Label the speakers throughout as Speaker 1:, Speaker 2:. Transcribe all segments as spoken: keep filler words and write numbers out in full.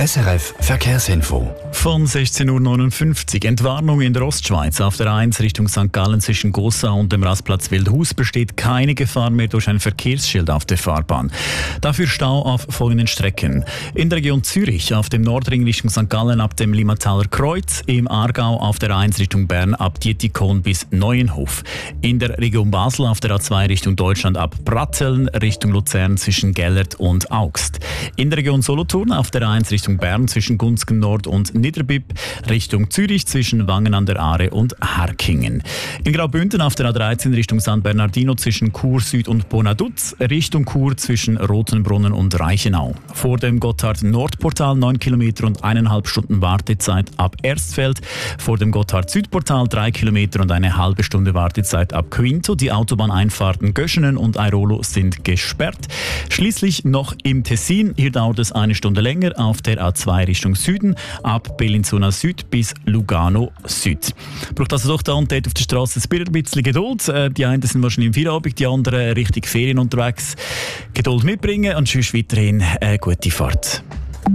Speaker 1: S R F Verkehrsinfo.
Speaker 2: Von sechzehn Uhr neunundfünfzig. Entwarnung in der Ostschweiz. Auf der eins Richtung Sankt Gallen zwischen Gossau und dem Rastplatz Wildhaus besteht keine Gefahr mehr durch ein Verkehrsschild auf der Fahrbahn. Dafür Stau auf folgenden Strecken. In der Region Zürich auf dem Nordring Richtung Sankt Gallen ab dem Limmataler Kreuz. Im Aargau auf der eins Richtung Bern ab Dietikon bis Neuenhof. In der Region Basel auf der A zwei Richtung Deutschland ab Bratteln Richtung Luzern zwischen Gellert und Augst. In der Region Solothurn auf der eins Richtung Bern zwischen Gunzgen Nord und Niederbipp, Richtung Zürich zwischen Wangen an der Aare und Harkingen. In Graubünden auf der A dreizehn Richtung San Bernardino zwischen Chur Süd und Bonaduz, Richtung Chur zwischen Rotenbrunnen und Reichenau. Vor dem Gotthard-Nordportal neun Kilometer und eineinhalb Stunden Wartezeit ab Erstfeld, vor dem Gotthard-Südportal drei Kilometer und eine halbe Stunde Wartezeit ab Quinto. Die Autobahneinfahrten Göschenen und Airolo sind gesperrt. Schließlich noch im Tessin, hier dauert es eine Stunde länger auf der A zwei Richtung Süden, ab Bellinzona Süd bis Lugano Süd. Braucht also doch da und dort auf der Straße ein bisschen Geduld. Die einen sind wahrscheinlich im Feierabend, die anderen richtig Ferien unterwegs. Geduld mitbringen und sonst weiterhin eine gute Fahrt.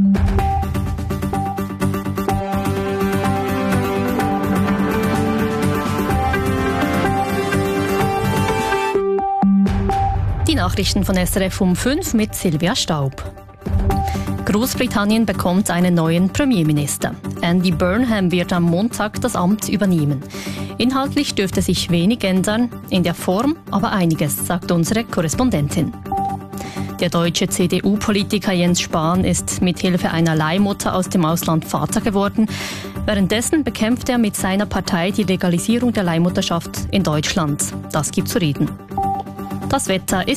Speaker 3: Die Nachrichten von S R F um fünf mit Silvia Staub. Großbritannien bekommt einen neuen Premierminister. Andy Burnham wird am Montag das Amt übernehmen. Inhaltlich dürfte sich wenig ändern, in der Form aber einiges, sagt unsere Korrespondentin. Der deutsche C D U-Politiker Jens Spahn ist mithilfe einer Leihmutter aus dem Ausland Vater geworden. Währenddessen bekämpft er mit seiner Partei die Legalisierung der Leihmutterschaft in Deutschland. Das gibt zu reden. Das Wetter ist